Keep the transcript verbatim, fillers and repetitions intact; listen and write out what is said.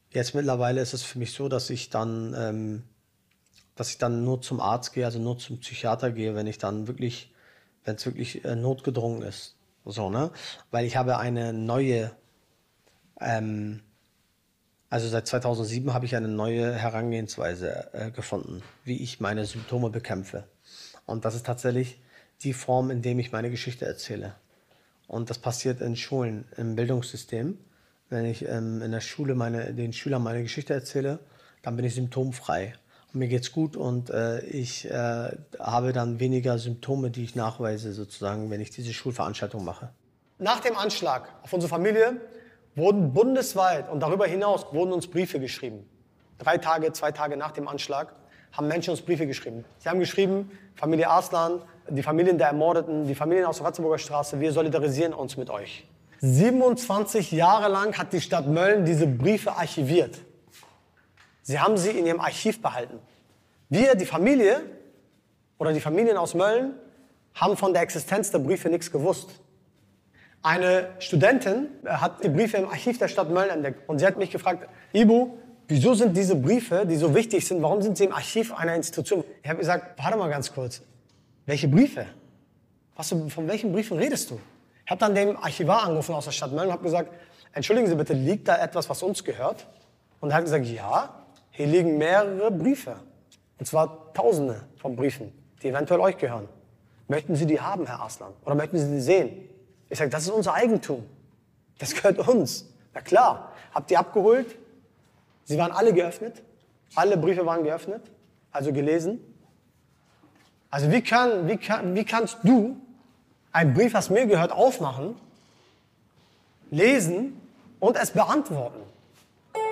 Jetzt mittlerweile ist es für mich so, dass ich dann, ähm, dass ich dann nur zum Arzt gehe, also nur zum Psychiater gehe, wenn ich dann wirklich, wenn es wirklich äh, notgedrungen ist. So, ne? Weil ich habe eine neue, ähm, also seit zweitausendsieben habe ich eine neue Herangehensweise äh, gefunden, wie ich meine Symptome bekämpfe. Und das ist tatsächlich die Form, in der ich meine Geschichte erzähle. Und das passiert in Schulen, im Bildungssystem. Wenn ich ähm, in der Schule meine, den Schülern meine Geschichte erzähle, dann bin ich symptomfrei. Und mir geht's gut und äh, ich äh, habe dann weniger Symptome, die ich nachweise, sozusagen, wenn ich diese Schulveranstaltung mache. Nach dem Anschlag auf unsere Familie wurden bundesweit und darüber hinaus wurden uns Briefe geschrieben. Drei Tage, zwei Tage nach dem Anschlag haben Menschen uns Briefe geschrieben. Sie haben geschrieben, Familie Arslan, die Familien der Ermordeten, die Familien aus der Ratzeburger Straße, wir solidarisieren uns mit euch. siebenundzwanzig Jahre lang hat die Stadt Mölln diese Briefe archiviert. Sie haben sie in ihrem Archiv behalten. Wir, die Familie oder die Familien aus Mölln, haben von der Existenz der Briefe nichts gewusst. Eine Studentin hat die Briefe im Archiv der Stadt Mölln entdeckt und sie hat mich gefragt, Ibu, wieso sind diese Briefe, die so wichtig sind, warum sind sie im Archiv einer Institution? Ich habe gesagt, warte mal ganz kurz, welche Briefe? Was, von welchen Briefen redest du? Ich habe dann den Archivar angerufen aus der Stadt Mölln und habe gesagt, entschuldigen Sie bitte, liegt da etwas, was uns gehört? Und er hat gesagt, ja, hier liegen mehrere Briefe. Und zwar Tausende von Briefen, die eventuell euch gehören. Möchten Sie die haben, Herr Arslan? Oder möchten Sie die sehen? Ich sage, das ist unser Eigentum. Das gehört uns. Na klar, habt ihr abgeholt? Sie waren alle geöffnet. Alle Briefe waren geöffnet, also gelesen. Also wie, kann, wie, kann, wie kannst du einen Brief, was mir gehört, aufmachen, lesen und es beantworten?